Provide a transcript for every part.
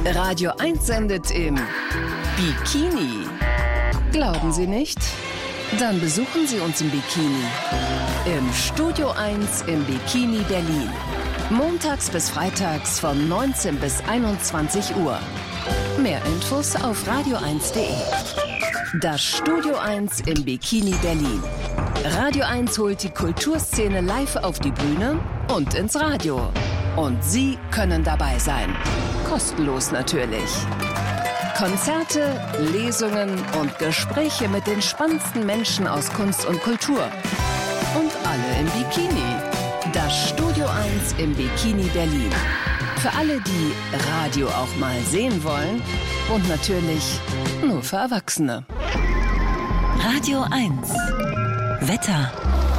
Radio 1 sendet im Bikini. Glauben Sie nicht? Dann besuchen Sie uns im Bikini. Im Studio 1 im Bikini Berlin. Montags bis freitags von 19 bis 21 Uhr. Mehr Infos auf radio1.de. Das Studio 1 im Bikini Berlin. Radio 1 holt die Kulturszene live auf die Bühne und ins Radio. Und Sie können dabei sein. Kostenlos natürlich. Konzerte, Lesungen und Gespräche mit den spannendsten Menschen aus Kunst und Kultur. Und alle im Bikini. Das Studio 1 im Bikini Berlin. Für alle, die Radio auch mal sehen wollen. Und natürlich nur für Erwachsene. Radio 1. Wetter.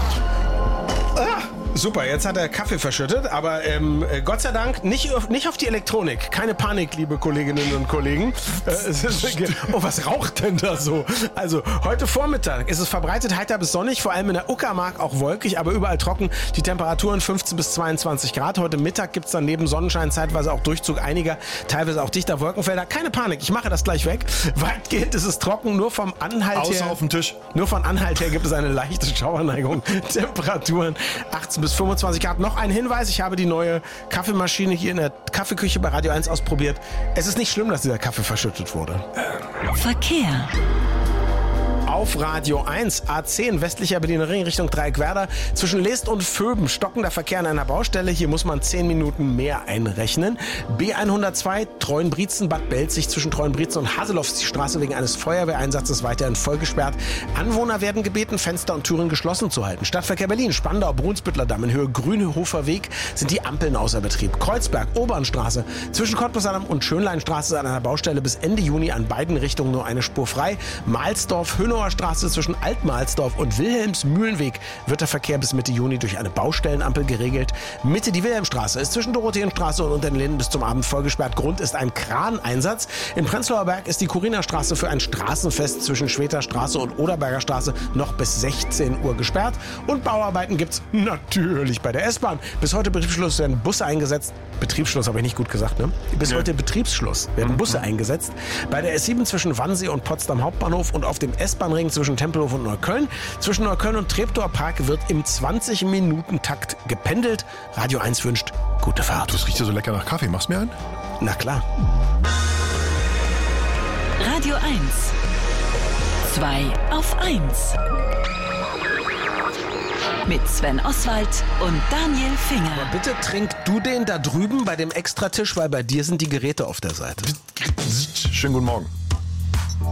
Super, jetzt hat er Kaffee verschüttet, aber Gott sei Dank nicht auf die Elektronik. Keine Panik, liebe Kolleginnen und Kollegen. Was raucht denn da so? Also, heute Vormittag ist es verbreitet heiter bis sonnig, vor allem in der Uckermark auch wolkig, aber überall trocken. Die Temperaturen 15 bis 22 Grad. Heute Mittag gibt es dann neben Sonnenschein zeitweise auch Durchzug einiger, teilweise auch dichter Wolkenfelder. Keine Panik, ich mache das gleich weg. Weitgehend ist es trocken, nur vom Anhalt her. Außer auf dem Tisch. Nur von Anhalt her gibt es eine leichte Schauerneigung. Temperaturen 18 bis 25 Grad. Noch ein Hinweis, ich habe die neue Kaffeemaschine hier in der Kaffeeküche bei Radio 1 ausprobiert. Es ist nicht schlimm, dass dieser Kaffee verschüttet wurde. Verkehr. Auf Radio 1, A10, westlicher Berliner Ring Richtung Dreieckwerder. Zwischen Leest und Vöben stockender Verkehr an einer Baustelle. Hier muss man 10 Minuten mehr einrechnen. B102, Treuenbrietzen, Bad Belzig zwischen Treuenbrietzen und Haselowsstraße wegen eines Feuerwehreinsatzes weiterhin voll gesperrt. Anwohner werden gebeten, Fenster und Türen geschlossen zu halten. Stadtverkehr Berlin, Spandau, Brunsbüttler Damm in Höhe Grünhofer Weg sind die Ampeln außer Betrieb. Kreuzberg, Obernstraße zwischen Cottbus-Damm und Schönleinstraße an einer Baustelle bis Ende Juni an beiden Richtungen nur eine Spur frei. Mahlsdorf, Hönauer Straße zwischen Altmahlsdorf und Wilhelmsmühlenweg wird der Verkehr bis Mitte Juni durch eine Baustellenampel geregelt. Mitte die Wilhelmstraße ist zwischen Dorotheenstraße und unter den Linden bis zum Abend vollgesperrt. Grund ist ein Kraneinsatz. In Prenzlauer Berg ist die Kurinastraße für ein Straßenfest zwischen Schweter Straße und Oderberger Straße noch bis 16 Uhr gesperrt. Und Bauarbeiten gibt's natürlich bei der S-Bahn. Bis heute Betriebsschluss werden Busse eingesetzt. Betriebsschluss habe ich nicht gut gesagt, ne? Bis heute Betriebsschluss werden Busse eingesetzt. Bei der S7 zwischen Wannsee und Potsdam Hauptbahnhof und auf dem S-Bahn-Ring zwischen Tempelhof und Neukölln. Zwischen Neukölln und Treptower Park wird im 20-Minuten-Takt gependelt. Radio 1 wünscht gute Fahrt. Das riecht ja so lecker nach Kaffee. Machst du mir einen? Na klar. Radio 1. 2 auf 1. Mit Sven Oswald und Daniel Finger. Bitte trink du den da drüben bei dem Extratisch, weil bei dir sind die Geräte auf der Seite. Schönen guten Morgen.